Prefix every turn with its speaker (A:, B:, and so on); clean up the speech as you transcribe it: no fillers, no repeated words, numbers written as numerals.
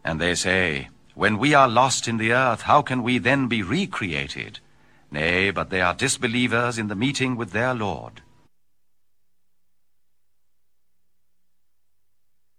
A: And they say, when we are lost in the earth, how can we then be recreated? Nay, but they are disbelievers in the meeting with their Lord.